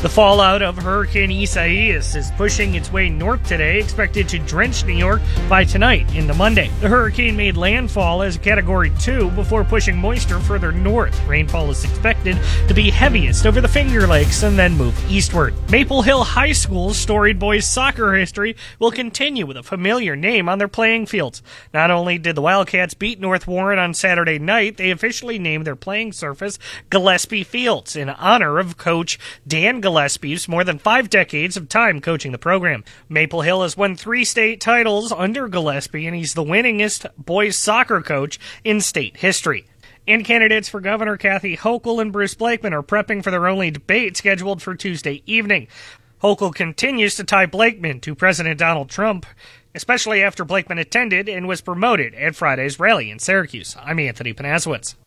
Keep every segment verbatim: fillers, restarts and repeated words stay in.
The fallout of Hurricane Isaias is pushing its way north today, expected to drench New York by tonight into Monday. The hurricane made landfall as a Category two before pushing moisture further north. Rainfall is expected to be heaviest over the Finger Lakes and then move eastward. Maple Hill High School's storied boys soccer history will continue with a familiar name on their playing fields. Not only did the Wildcats beat North Warren on Saturday night, they officially named their playing surface Gillespie Fields in honor of Coach Dan Gillespie's more than five decades of time coaching the program. Maple Hill has won three state titles under Gillespie, and he's the winningest boys soccer coach in state history. And candidates for Governor Kathy Hochul and Bruce Blakeman are prepping for their only debate scheduled for Tuesday evening. Hochul continues to tie Blakeman to President Donald Trump, especially after Blakeman attended and was promoted at Friday's rally in Syracuse. I'm Anthony Panasowitz.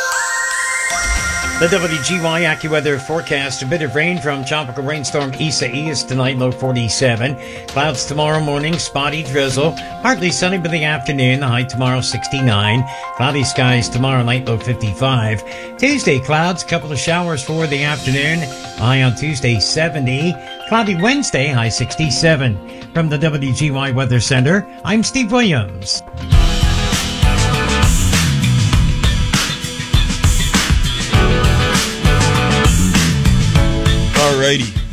The W G Y AccuWeather forecast: a bit of rain from tropical rainstorm Isaias tonight, low forty-seven. Clouds tomorrow morning, spotty drizzle. Partly sunny by the afternoon, the high tomorrow sixty-nine. Cloudy skies tomorrow night, low fifty-five. Tuesday, clouds, couple of showers for the afternoon. High on Tuesday, seventy. Cloudy Wednesday, high sixty-seven. From the W G Y Weather Center, I'm Steve Williams. Alrighty.